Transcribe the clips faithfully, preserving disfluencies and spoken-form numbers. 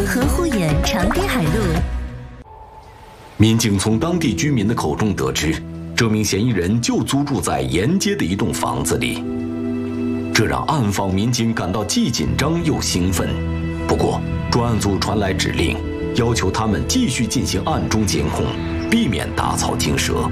隔河呼延长堤海路。 民警从当地居民的口中得知，这名嫌疑人就租住在沿街的一栋房子里，这让暗访民警感到既紧张又兴奋。不过，专案组传来指令，要求他们继续进行暗中监控，避免打草惊蛇。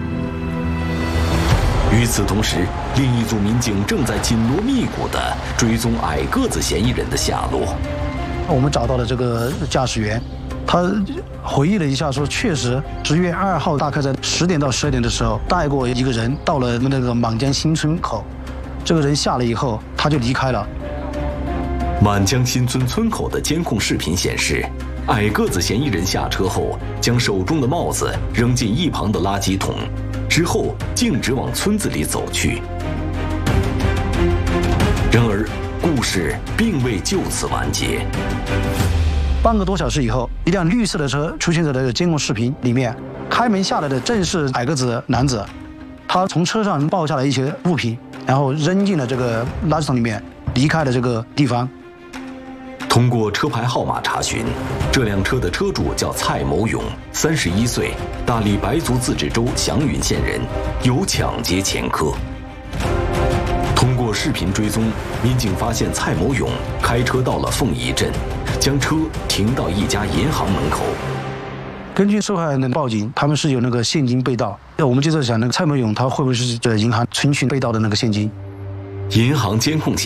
与此同时，另一组民警正在紧锣密鼓地追踪矮个子嫌疑人的下落。 我们找到了这个驾驶员，他回忆了一下说，确实十月二号大概在十点到十二点的时候带过一个人到了那个满江新村口，这个人下了以后他就离开了。 满江新村村口的监控视频显示，矮个子嫌疑人下车后将手中的帽子扔进一旁的垃圾桶，之后径直往村子里走去。然而，故事并未就此完结。 半个多小时以后，一辆绿色的车出现在这个监控视频里面，开门下来的正是矮个子男子，他从车上抱下来一些物品，然后扔进了这个垃圾桶里面，离开了这个地方。 通过车牌号码查询，这辆车的车主叫蔡某勇，三十一岁，大理白族自治州祥云县人，有抢劫前科。通过视频追踪，民警发现蔡某勇开车到了凤仪镇，将车停到一家银行门口。 根据受害人的报警，他们是有那个现金被盗。那我们就在想，那个蔡某勇他会不会是这银行存取被盗的那个现金？ 银行监控显